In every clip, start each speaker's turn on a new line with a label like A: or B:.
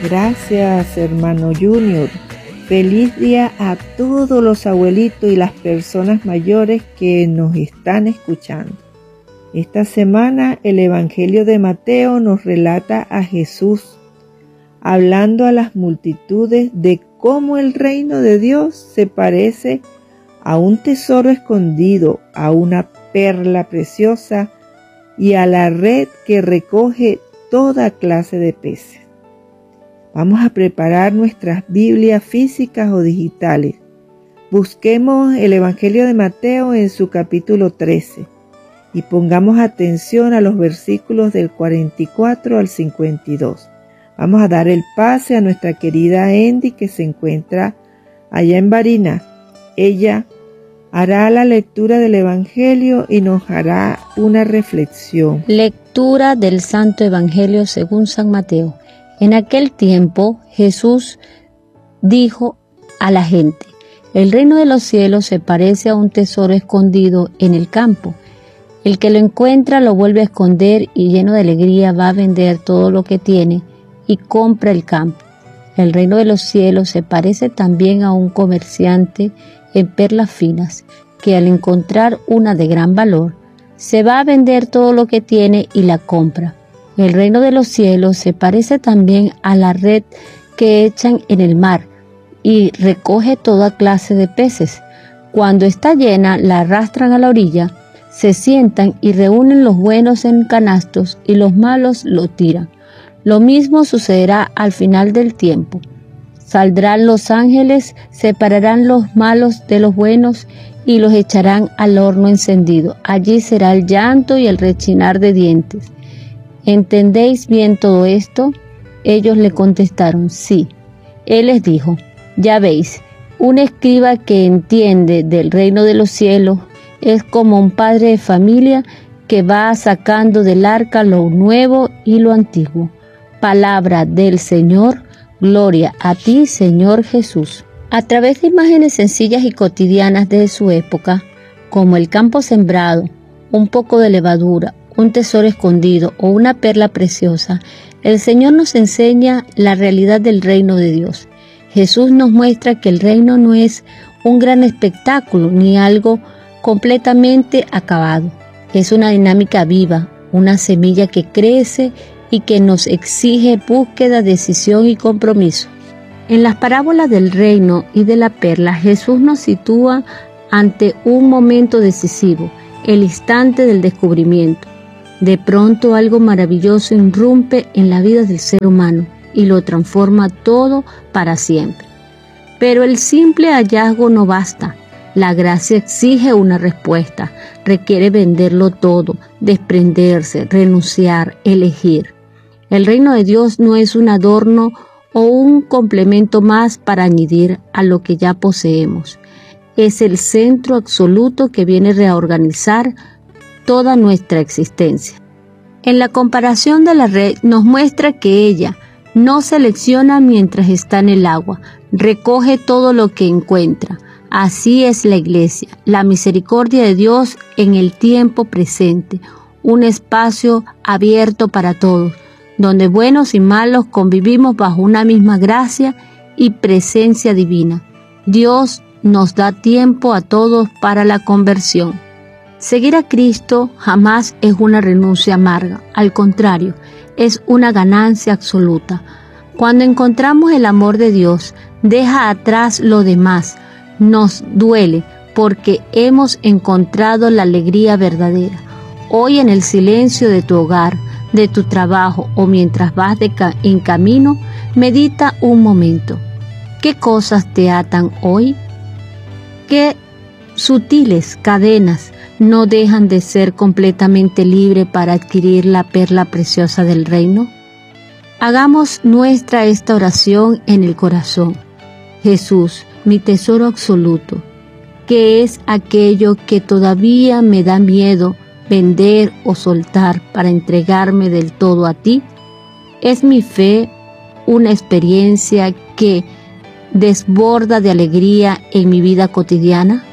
A: Gracias, hermano Junior. Feliz día a todos los abuelitos y las personas mayores que nos están escuchando. Esta semana el Evangelio de Mateo nos relata a Jesús hablando a las multitudes de cómo el reino de Dios se parece a un tesoro escondido, a una perla preciosa y a la red que recoge toda clase de peces. Vamos a preparar nuestras Biblias físicas o digitales. Busquemos el Evangelio de Mateo en su capítulo 13 y pongamos atención a los versículos del 44 al 52. Vamos a dar el pase a nuestra querida Andy, que se encuentra allá en Barinas. Ella hará la lectura del Evangelio y nos hará una reflexión.
B: Lectura del Santo Evangelio según San Mateo. En aquel tiempo Jesús dijo a la gente: el reino de los cielos se parece a un tesoro escondido en el campo. El que lo encuentra lo vuelve a esconder y lleno de alegría va a vender todo lo que tiene y compra el campo. El reino de los cielos se parece también a un comerciante en perlas finas, que al encontrar una de gran valor, se va a vender todo lo que tiene y la compra. El reino de los cielos se parece también a la red que echan en el mar y recoge toda clase de peces. Cuando está llena, la arrastran a la orilla, se sientan y reúnen los buenos en canastos y los malos lo tiran. Lo mismo sucederá al final del tiempo. Saldrán los ángeles, separarán los malos de los buenos y los echarán al horno encendido. Allí será el llanto y el rechinar de dientes. ¿Entendéis bien todo esto? Ellos le contestaron: sí. Él les dijo: ya veis, un escriba que entiende del reino de los cielos es como un padre de familia que va sacando del arca lo nuevo y lo antiguo. Palabra del Señor. Gloria a ti, Señor Jesús. A través de imágenes sencillas y cotidianas de su época, como el campo sembrado, un poco de levadura, un tesoro escondido o una perla preciosa, el Señor nos enseña la realidad del reino de Dios. Jesús nos muestra que el reino no es un gran espectáculo ni algo completamente acabado. Es una dinámica viva, una semilla que crece y que nos exige búsqueda, decisión y compromiso. En las parábolas del reino y de la perla, Jesús nos sitúa ante un momento decisivo, el instante del descubrimiento. De pronto algo maravilloso irrumpe en la vida del ser humano y lo transforma todo para siempre. Pero el simple hallazgo no basta. La gracia exige una respuesta, requiere venderlo todo, desprenderse, renunciar, elegir. El reino de Dios no es un adorno o un complemento más para añadir a lo que ya poseemos. Es el centro absoluto que viene a reorganizar toda nuestra existencia. En la comparación de la red nos muestra que ella no selecciona mientras está en el agua, recoge todo lo que encuentra. Así es la Iglesia, la misericordia de Dios en el tiempo presente, un espacio abierto para todos, donde buenos y malos convivimos bajo una misma gracia y presencia divina. Dios nos da tiempo a todos para la conversión. Seguir a Cristo jamás es una renuncia amarga, al contrario, es una ganancia absoluta. Cuando encontramos el amor de Dios, deja atrás lo demás. Nos duele porque hemos encontrado la alegría verdadera. Hoy, en el silencio de tu hogar, de tu trabajo o mientras vas en camino, medita un momento. ¿Qué cosas te atan hoy? ¿Qué sutiles cadenas no dejan de ser completamente libre para adquirir la perla preciosa del reino? Hagamos nuestra esta oración en el corazón. Jesús, mi tesoro absoluto, ¿qué es aquello que todavía me da miedo vender o soltar para entregarme del todo a ti? ¿Es mi fe una experiencia que desborda de alegría en mi vida cotidiana?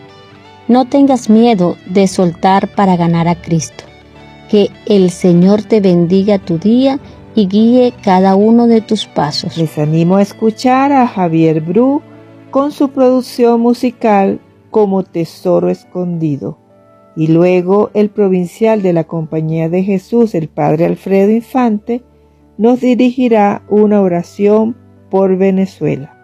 B: No tengas miedo de soltar para ganar a Cristo. Que el Señor te bendiga tu día y guíe cada uno de tus pasos.
A: Les animo a escuchar a Javier Bru con su producción musical Como Tesoro Escondido. Y luego el provincial de la Compañía de Jesús, el Padre Alfredo Infante, nos dirigirá una oración por Venezuela.